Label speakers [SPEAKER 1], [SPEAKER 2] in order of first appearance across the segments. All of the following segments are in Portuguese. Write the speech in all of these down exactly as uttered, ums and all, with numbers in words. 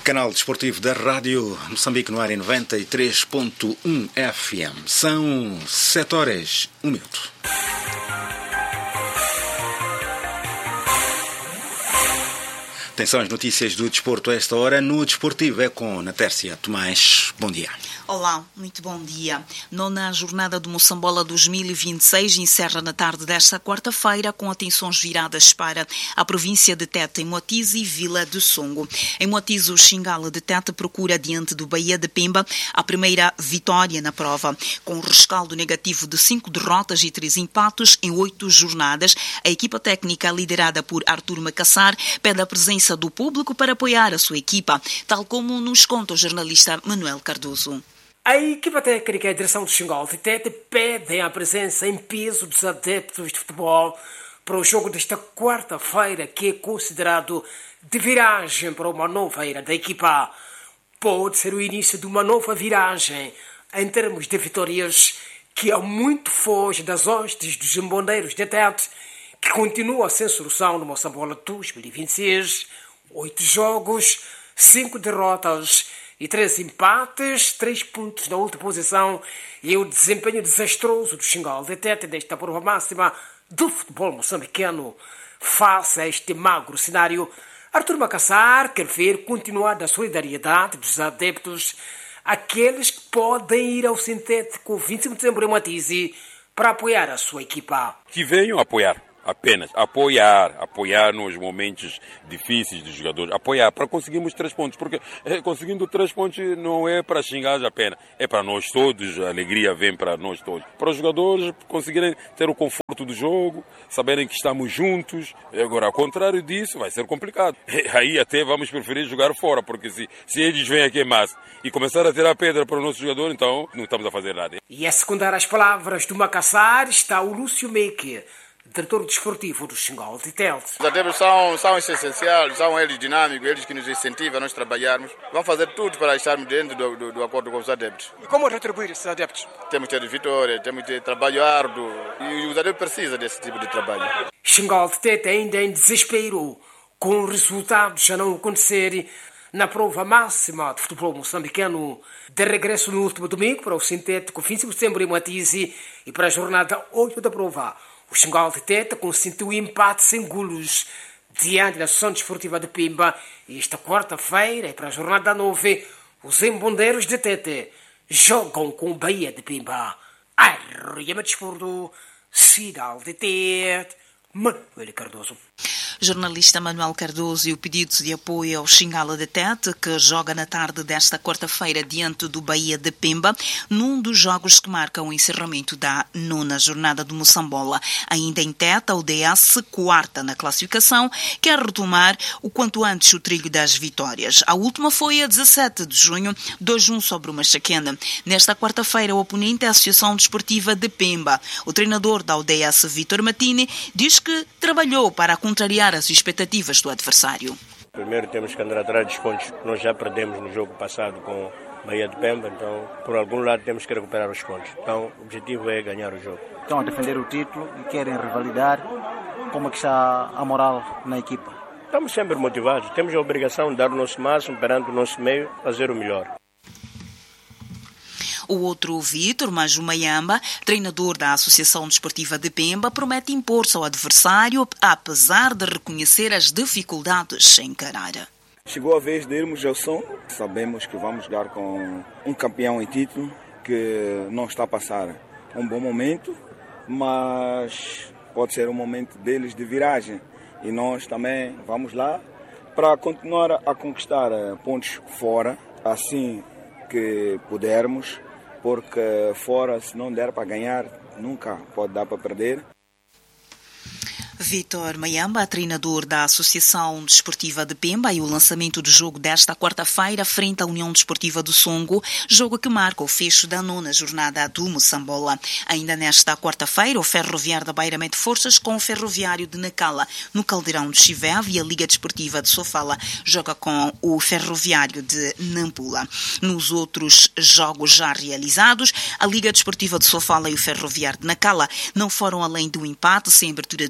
[SPEAKER 1] Canal desportivo da Rádio Moçambique no ar em noventa e três ponto um F M. São sete horas, um minuto. Atenção às notícias do desporto a esta hora. No Desportivo é com Natércia Tomás. Bom dia.
[SPEAKER 2] Olá, muito bom dia. Nona jornada do Moçambola dois mil e vinte e seis encerra na tarde desta quarta-feira com atenções viradas para a província de Tete, em Moatize e Vila do Songo. Em Moatize, o Xingala de Tete procura diante do Bahia de Pemba a primeira vitória na prova. Com um rescaldo negativo de cinco derrotas e três empates em oito jornadas, a equipa técnica liderada por Artur Macassar pede a presença do público para apoiar a sua equipa, tal como nos conta o jornalista Manuel Cardoso.
[SPEAKER 3] A equipa técnica e a direção do Xingala de Tete pedem a presença em peso dos adeptos de futebol para o jogo desta quarta-feira, que é considerado de viragem para uma nova era da equipa. Pode ser o início de uma nova viragem em termos de vitórias, que há muito foge das hostes dos embondeiros de Tete, que continua sem solução no Moçambola dois mil e vinte e seis. Oito jogos, cinco derrotas e três empates, três pontos na última posição, e o desempenho desastroso do Xingala de Tete desta prova máxima do futebol moçambicano. Face a este magro cenário, Artur Macassar quer ver continuar a solidariedade dos adeptos, aqueles que podem ir ao sintético vinte e cinco de dezembro em Moatize para apoiar a sua equipa.
[SPEAKER 4] Que venham apoiar. Apenas apoiar, apoiar nos momentos difíceis dos jogadores, apoiar para conseguirmos três pontos, porque é, conseguindo três pontos não é para xingar apenas, é para nós todos, a alegria vem para nós todos. Para os jogadores conseguirem ter o conforto do jogo, saberem que estamos juntos. Agora, ao contrário disso, vai ser complicado. Aí até vamos preferir jogar fora, porque se, se eles vêm aqui em massa e começar a tirar pedra para o nosso jogador, então não estamos a fazer nada.
[SPEAKER 3] E a secundar as palavras do Macassar está o Lúcio Meque, diretor desportivo do Xingala de Tete.
[SPEAKER 5] Os adeptos são, são essenciais, são eles dinâmicos, eles que nos incentivam a nós trabalharmos. Vamos fazer tudo para estarmos dentro do, do, do acordo com os adeptos.
[SPEAKER 6] E como retribuir esses adeptos?
[SPEAKER 5] Temos que ter vitória, temos que ter trabalho árduo, e os adeptos precisam desse tipo de trabalho.
[SPEAKER 3] Xingala de Tete ainda em desespero, com resultados a não acontecer na prova máxima de futebol moçambicano. De regresso no último domingo para o sintético vinte e cinco de dezembro em Moatize e para a jornada oito da prova, o Xingala de Tete consentiu empate sem golos diante da Associação Desportiva de Pemba. E esta quarta-feira, e para a jornada nove, os embondeiros de Tete jogam com o Bahia de Pemba. Arriama Desporto, Cidade de Tete, Manuel Cardoso.
[SPEAKER 2] Jornalista Manuel Cardoso. E o pedido de apoio ao Xingala de Tete, que joga na tarde desta quarta-feira diante do Bahia de Pemba, num dos jogos que marcam o encerramento da nona jornada do Moçambola. Ainda em Tete, a U D S, quarta na classificação, quer retomar o quanto antes o trilho das vitórias. A última foi a dezassete de junho, dois a um sobre o Machaquena. Nesta quarta-feira, o oponente é a Associação Desportiva de Pemba. O treinador da U D S, Vitor Matini, diz que trabalhou para contrariar as expectativas do adversário.
[SPEAKER 7] Primeiro temos que andar atrás dos pontos. Nós já perdemos no jogo passado com Bahia de Pemba, então por algum lado temos que recuperar os pontos. Então o objetivo é ganhar o jogo.
[SPEAKER 8] Estão a defender o título e querem rivalidade. Como é que está a moral na equipa?
[SPEAKER 7] Estamos sempre motivados. Temos a obrigação de dar o nosso máximo perante o nosso meio, fazer o melhor.
[SPEAKER 2] O outro, Vítor Majumayamba, treinador da Associação Desportiva de Pemba, promete impor-se ao adversário, apesar de reconhecer as dificuldades em encarar.
[SPEAKER 9] Chegou a vez de irmos ao som. Sabemos que vamos jogar com um campeão em título, que não está a passar um bom momento, mas pode ser um momento deles de viragem. E nós também vamos lá para continuar a conquistar pontos fora, assim que pudermos, porque fora, se não der para ganhar, nunca pode dar para perder.
[SPEAKER 2] Vítor Mayamba, treinador da Associação Desportiva de Pemba, e o lançamento do jogo desta quarta-feira frente à União Desportiva do Songo, jogo que marca o fecho da nona jornada do Moçambola. Ainda nesta quarta-feira, o Ferroviário da Beira mete forças com o Ferroviário de Nacala. No Caldeirão de Chiveve, e a Liga Desportiva de Sofala joga com o Ferroviário de Nampula. Nos outros jogos já realizados, a Liga Desportiva de Sofala e o Ferroviário de Nacala não foram além do empate sem abertura de conta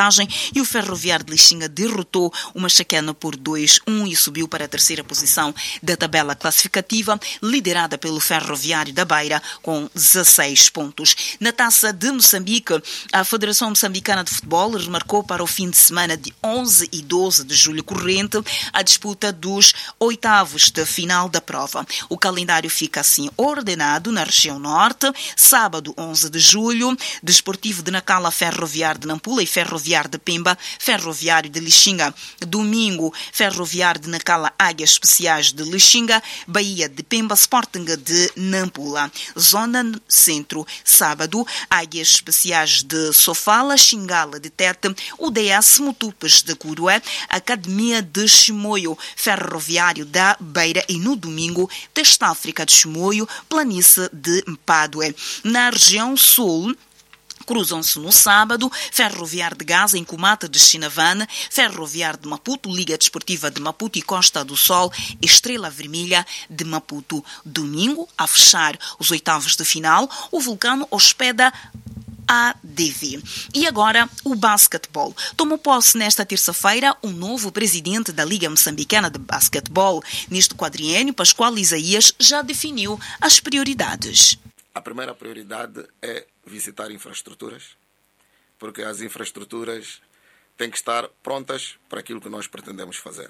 [SPEAKER 2] vantagem e o Ferroviário de Lixinga derrotou o Machacana por dois a um e subiu para a terceira posição da tabela classificativa, liderada pelo Ferroviário da Beira com dezasseis pontos. Na Taça de Moçambique, a Federação Moçambicana de Futebol remarcou para o fim de semana de onze e doze de julho corrente a disputa dos oitavos de final da prova. O calendário fica assim ordenado na região norte: sábado onze de julho, Desportivo de Nacala, Ferroviário de Nampula e Ferroviário de Pemba, Ferroviário de Lixinga. Domingo, Ferroviário de Nacala, Águias Especiais de Lixinga, Bahia de Pemba, Sporting de Nampula. Zona Centro, sábado, Águias Especiais de Sofala, Xingala de Tete, U D S Mutupes de Curué, Academia de Chimoio, Ferroviário da Beira e no domingo, Testa África de Chimoio, Planície de Mpádue. Na região sul, cruzam-se no sábado Ferroviário de Gaza, em Comata de Chinavane, Ferroviário de Maputo, Liga Desportiva de Maputo e Costa do Sol, Estrela Vermelha de Maputo. Domingo, a fechar os oitavos de final, o Vulcano hospeda A D V. E agora, o basquetebol. Tomou posse nesta terça-feira um novo presidente da Liga Moçambicana de Basquetebol. Neste quadriênio, Pascoal Isaías já definiu as prioridades.
[SPEAKER 6] A primeira prioridade é visitar infraestruturas, porque as infraestruturas têm que estar prontas para aquilo que nós pretendemos fazer.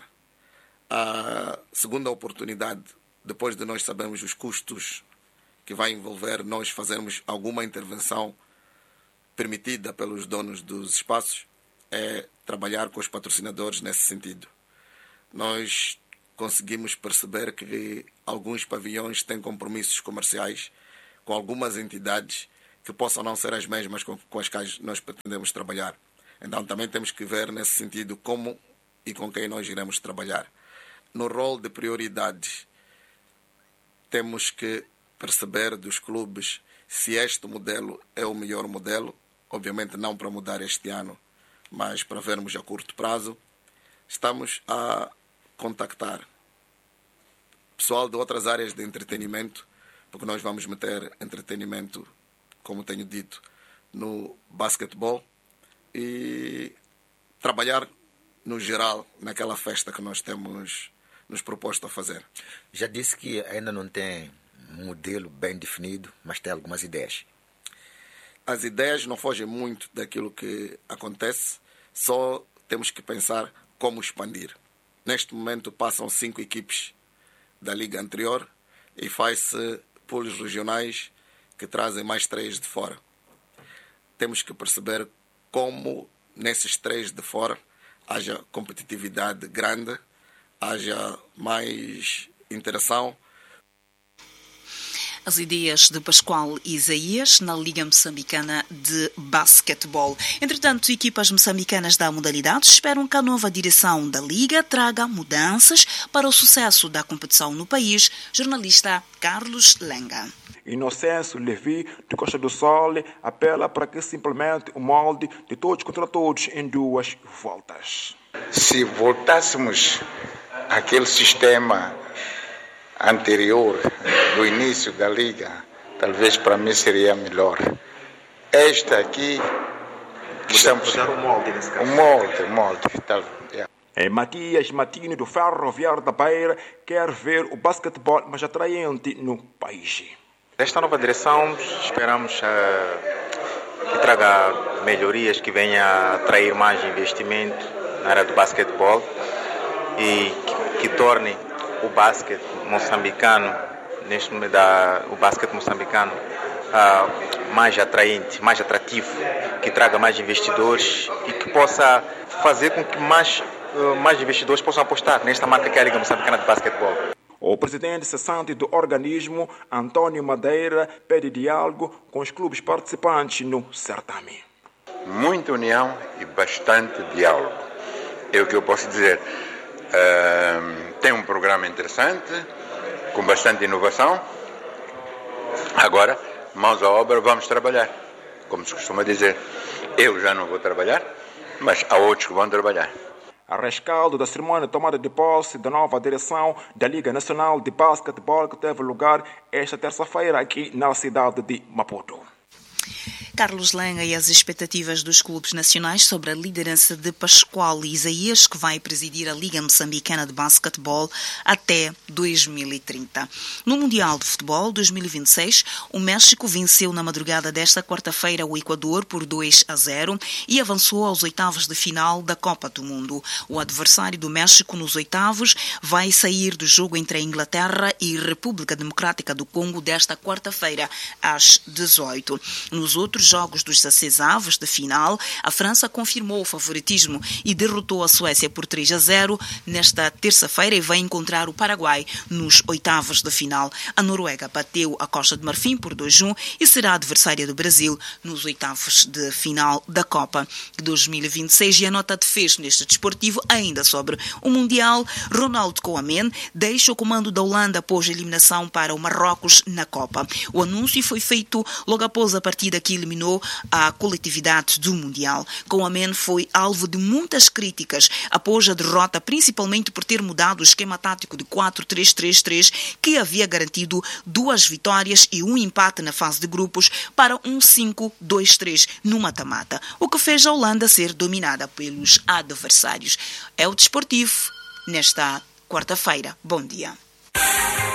[SPEAKER 6] A segunda oportunidade, depois de nós sabermos os custos que vai envolver nós fazermos alguma intervenção permitida pelos donos dos espaços, é trabalhar com os patrocinadores nesse sentido. Nós conseguimos perceber que alguns pavilhões têm compromissos comerciais com algumas entidades que possam não ser as mesmas com, com as quais nós pretendemos trabalhar. Então também temos que ver nesse sentido como e com quem nós iremos trabalhar. No rol de prioridades, temos que perceber dos clubes se este modelo é o melhor modelo, obviamente não para mudar este ano, mas para vermos a curto prazo. Estamos a contactar pessoal de outras áreas de entretenimento, porque nós vamos meter entretenimento, como tenho dito, no basquetebol e trabalhar no geral naquela festa que nós temos nos proposto a fazer.
[SPEAKER 1] Já disse que ainda não tem um modelo bem definido, mas tem algumas ideias.
[SPEAKER 6] As ideias não fogem muito daquilo que acontece, só temos que pensar como expandir. Neste momento passam cinco equipes da liga anterior e faz-se pools regionais que trazem mais três de fora. Temos que perceber como nesses três de fora haja competitividade grande, haja mais interação.
[SPEAKER 2] As ideias de Pascoal Isaías na Liga Moçambicana de Basquetebol. Entretanto, equipas moçambicanas da modalidade esperam que a nova direção da Liga traga mudanças para o sucesso da competição no país. Jornalista Carlos Lenga.
[SPEAKER 10] Inocêncio Levi, de Costa do Sol, apela para que se implemente o molde de todos contra todos em duas voltas.
[SPEAKER 11] Se voltássemos àquele sistema anterior, do início da Liga, talvez para mim seria melhor. Esta aqui, estamos...
[SPEAKER 10] Mudar o molde nesse caso.
[SPEAKER 11] O molde, o molde. Tal, yeah.
[SPEAKER 10] É, Matias Matini, do Ferroviário da Beira, quer ver o basquetebol mais atraente no país.
[SPEAKER 12] Desta nova direção, esperamos uh, que traga melhorias, que venha a atrair mais investimento na área do basquetebol e que, que torne o basquete moçambicano, neste momento, da, o basquete moçambicano uh, mais atraente, mais atrativo, que traga mais investidores e que possa fazer com que mais, uh, mais investidores possam apostar nesta marca que é a Liga Moçambicana de Basquetebol.
[SPEAKER 10] O presidente cessante do organismo, Antônio Madeira, pede diálogo com os clubes participantes no certame.
[SPEAKER 11] Muita união e bastante diálogo. É o que eu posso dizer. Uh, tem um programa interessante, com bastante inovação. Agora, mãos à obra, vamos trabalhar. Como se costuma dizer, eu já não vou trabalhar, mas há outros que vão trabalhar.
[SPEAKER 10] A rescaldo da cerimônia de tomada de posse da nova direção da Liga Nacional de Basquetebol que teve lugar esta terça-feira aqui na cidade de Maputo.
[SPEAKER 2] Carlos Lenga e as expectativas dos clubes nacionais sobre a liderança de Pascoal Isaías, que vai presidir a Liga Moçambicana de Basquetebol até dois mil e trinta. No Mundial de Futebol dois mil e vinte e seis, o México venceu na madrugada desta quarta-feira o Equador por dois a zero e avançou aos oitavos de final da Copa do Mundo. O adversário do México nos oitavos vai sair do jogo entre a Inglaterra e República Democrática do Congo desta quarta-feira às dezoito. Nos outros jogos dos dezasseis avos de final, a França confirmou o favoritismo e derrotou a Suécia por três a zero nesta terça-feira e vai encontrar o Paraguai nos oitavos de final. A Noruega bateu a Costa de Marfim por dois a um e será adversária do Brasil nos oitavos de final da Copa dois mil e vinte e seis. E a nota de fecho neste desportivo, ainda sobre o Mundial, Ronald Koeman deixa o comando da Holanda após a eliminação para o Marrocos na Copa. O anúncio foi feito logo após a partida que eliminou a coletividade do Mundial. Koeman foi alvo de muitas críticas após a derrota, principalmente por ter mudado o esquema tático de quatro três três três, que havia garantido duas vitórias e um empate na fase de grupos, para um cinco dois três no mata-mata, o que fez a Holanda ser dominada pelos adversários. É o desportivo nesta quarta-feira. Bom dia.